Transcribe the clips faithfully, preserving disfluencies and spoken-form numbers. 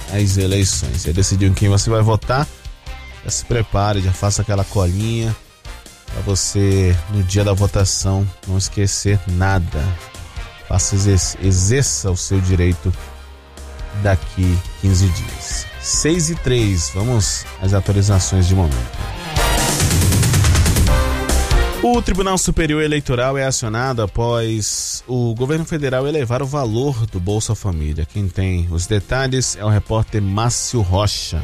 as eleições. Você decidiu em quem você vai votar, já se prepare, já faça aquela colinha para você, no dia da votação, não esquecer nada. Faça, exerça o seu direito daqui quinze dias. seis e três, vamos às atualizações de momento. O Tribunal Superior Eleitoral é acionado após o governo federal elevar o valor do Bolsa Família. Quem tem os detalhes é o repórter Márcio Rocha.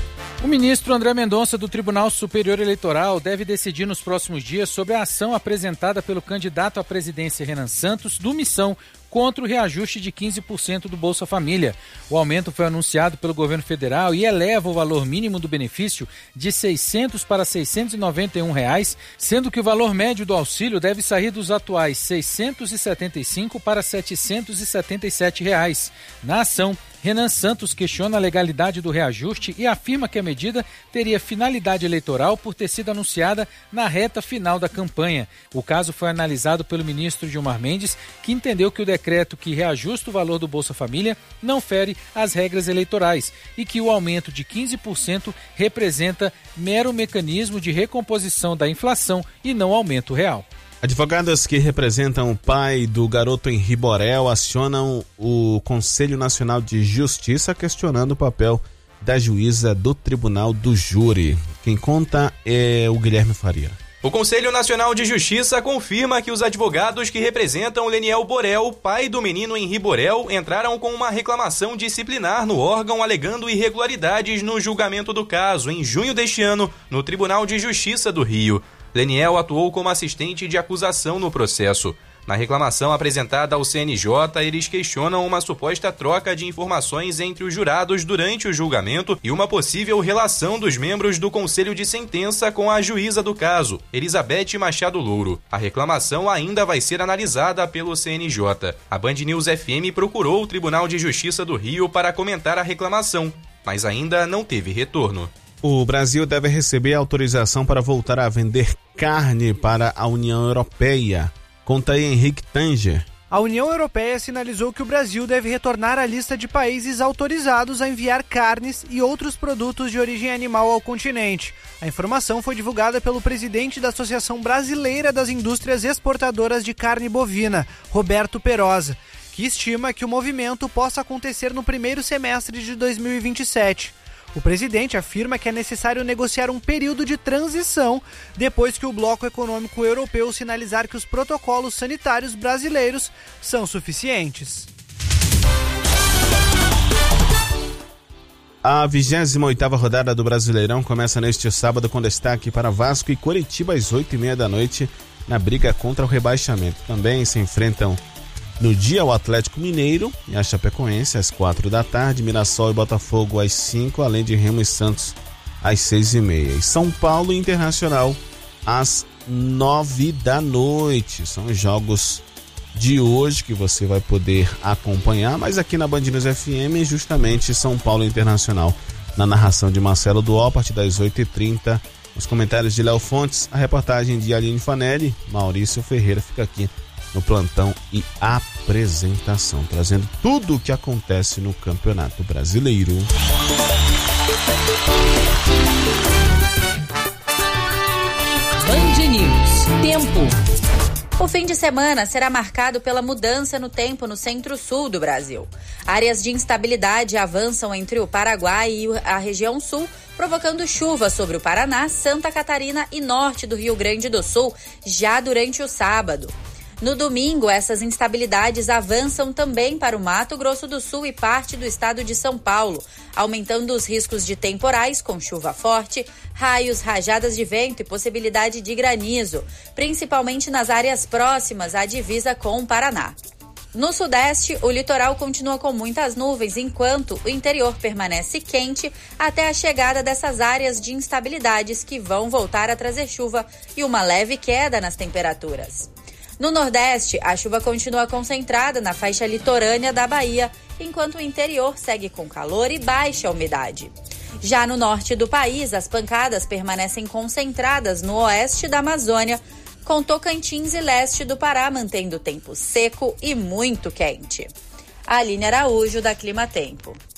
O ministro André Mendonça do Tribunal Superior Eleitoral deve decidir nos próximos dias sobre a ação apresentada pelo candidato à presidência Renan Santos do Missão contra o reajuste de quinze por cento do Bolsa Família. O aumento foi anunciado pelo governo federal e eleva o valor mínimo do benefício de seiscentos para seiscentos e noventa e um reais, sendo que o valor médio do auxílio deve sair dos atuais seiscentos e setenta e cinco para setecentos e setenta e sete reais. Na ação, Renan Santos questiona a legalidade do reajuste e afirma que a medida teria finalidade eleitoral por ter sido anunciada na reta final da campanha. O caso foi analisado pelo ministro Gilmar Mendes, que entendeu que o decreto que reajusta o valor do Bolsa Família não fere as regras eleitorais e que o aumento de quinze por cento representa mero mecanismo de recomposição da inflação e não aumento real. Advogadas que representam o pai do garoto Henri Borel acionam o Conselho Nacional de Justiça questionando o papel da juíza do Tribunal do Júri. Quem conta é o Guilherme Faria. O Conselho Nacional de Justiça confirma que os advogados que representam Leniel Borel, pai do menino Henri Borel, entraram com uma reclamação disciplinar no órgão alegando irregularidades no julgamento do caso em junho deste ano no Tribunal de Justiça do Rio. Leniel atuou como assistente de acusação no processo. Na reclamação apresentada ao C N J, eles questionam uma suposta troca de informações entre os jurados durante o julgamento e uma possível relação dos membros do Conselho de Sentença com a juíza do caso, Elizabeth Machado Louro. A reclamação ainda vai ser analisada pelo C N J. A Band News F M procurou o Tribunal de Justiça do Rio para comentar a reclamação, mas ainda não teve retorno. O Brasil deve receber autorização para voltar a vender carne para a União Europeia. Conta aí, Henrique Tanger. A União Europeia sinalizou que o Brasil deve retornar à lista de países autorizados a enviar carnes e outros produtos de origem animal ao continente. A informação foi divulgada pelo presidente da Associação Brasileira das Indústrias Exportadoras de Carne Bovina, Roberto Perosa, que estima que o movimento possa acontecer no primeiro semestre de dois mil e vinte e sete. O presidente afirma que é necessário negociar um período de transição depois que o bloco econômico europeu sinalizar que os protocolos sanitários brasileiros são suficientes. A vigésima oitava rodada do Brasileirão começa neste sábado com destaque para Vasco e Coritiba às oito e meia da noite na briga contra o rebaixamento. Também se enfrentam no dia o Atlético Mineiro e a Chapecoense às quatro da tarde, Mirassol e Botafogo às cinco, além de Remo e Santos às seis e meia. E São Paulo e Internacional às nove da noite. São os jogos de hoje que você vai poder acompanhar, mas aqui na Band News F M, justamente São Paulo e Internacional, na narração de Marcelo Duó, a partir das oito e trinta. Os comentários de Léo Fontes, a reportagem de Aline Fanelli, Maurício Ferreira fica aqui no plantão e apresentação, trazendo tudo o que acontece no Campeonato Brasileiro. Band News. Tempo. O fim de semana será marcado pela mudança no tempo no centro-sul do Brasil. Áreas de instabilidade avançam entre o Paraguai e a região sul, provocando chuva sobre o Paraná, Santa Catarina e norte do Rio Grande do Sul já durante o sábado. No domingo, essas instabilidades avançam também para o Mato Grosso do Sul e parte do estado de São Paulo, aumentando os riscos de temporais com chuva forte, raios, rajadas de vento e possibilidade de granizo, principalmente nas áreas próximas à divisa com o Paraná. No sudeste, o litoral continua com muitas nuvens, enquanto o interior permanece quente até a chegada dessas áreas de instabilidades que vão voltar a trazer chuva e uma leve queda nas temperaturas. No Nordeste, a chuva continua concentrada na faixa litorânea da Bahia, enquanto o interior segue com calor e baixa umidade. Já no norte do país, as pancadas permanecem concentradas no oeste da Amazônia, com Tocantins e leste do Pará mantendo o tempo seco e muito quente. Aline Araújo, da Clima Tempo.